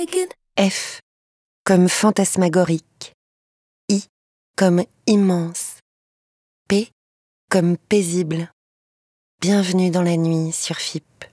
F comme fantasmagorique. I comme immense. P comme paisible. Bienvenue dans la nuit sur FIP.